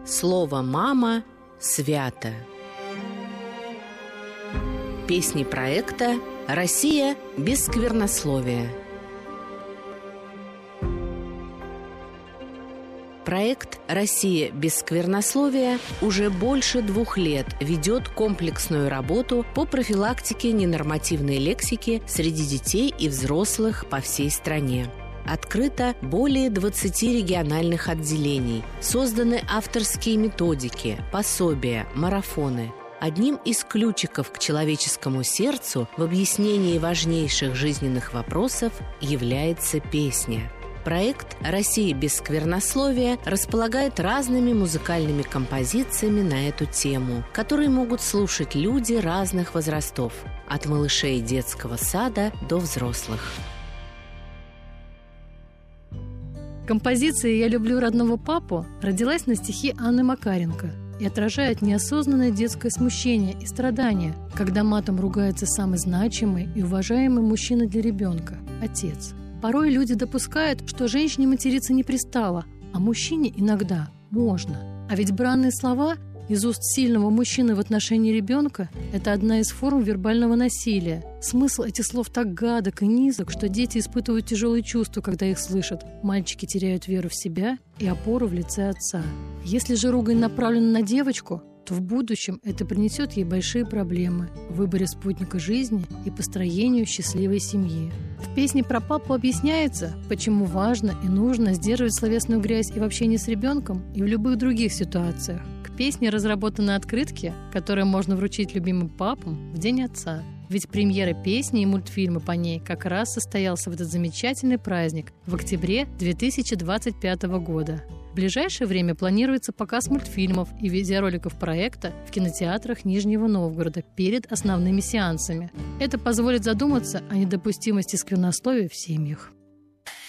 Слово «мама» свято. Песни проекта «Россия без сквернословия». Проект «Россия без сквернословия» уже больше 2 лет ведет комплексную работу по профилактике ненормативной лексики среди детей и взрослых по всей стране. Открыто более 20 региональных отделений, созданы авторские методики, пособия, марафоны. Одним из ключиков к человеческому сердцу в объяснении важнейших жизненных вопросов является песня. Проект «Россия без сквернословия» располагает разными музыкальными композициями на эту тему, которые могут слушать люди разных возрастов, от малышей детского сада до взрослых. Композиция «Я люблю родного папу» родилась на стихи Анны Макаренко и отражает неосознанное детское смущение и страдание, когда матом ругается самый значимый и уважаемый мужчина для ребенка – отец. Порой люди допускают, что женщине материться не пристало, а мужчине иногда можно. А ведь бранные слова из уст сильного мужчины в отношении ребенка – это одна из форм вербального насилия. Смысл этих слов так гадок и низок, что дети испытывают тяжелые чувства, когда их слышат. Мальчики теряют веру в себя и опору в лице отца. Если же ругань направлена на девочку, то в будущем это принесет ей большие проблемы в выборе спутника жизни и построению счастливой семьи. В песне про папу объясняется, почему важно и нужно сдерживать словесную грязь и в общении с ребенком, и в любых других ситуациях. К песне разработаны открытки, которые можно вручить любимым папам в День отца. Ведь премьера песни и мультфильма по ней как раз состоялся в этот замечательный праздник в октябре 2025 года. В ближайшее время планируется показ мультфильмов и видеороликов проекта в кинотеатрах Нижнего Новгорода перед основными сеансами. Это позволит задуматься о недопустимости сквернословия в семьях.